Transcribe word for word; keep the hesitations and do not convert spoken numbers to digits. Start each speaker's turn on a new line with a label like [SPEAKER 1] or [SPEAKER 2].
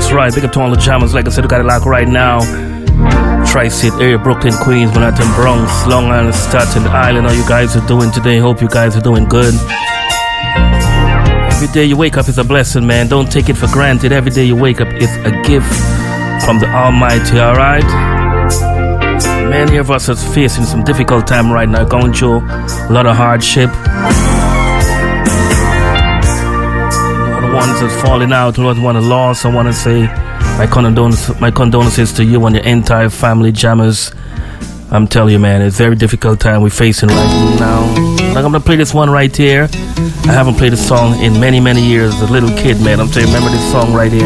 [SPEAKER 1] That's right, big up to all the jammers. Like I said, we got it locked right now. Tri-State area, Brooklyn, Queens, Manhattan, Bronx, Long Island, Staten Island. How you guys are doing today? Hope you guys are doing good. Every day you wake up is a blessing, man. Don't take it for granted. Every day you wake up is a gift from the Almighty, alright? Many of us are facing some difficult time right now, going through a lot of hardship. The ones that's falling out, the ones want to lost. I want to say my condolences, my condolences to you and your entire family, jammers. I'm telling you, man, it's a very difficult time we're facing right now. I'm gonna play this one right here. I haven't played this song in many, many years. As a little kid, man, I'm telling you, remember this song right here.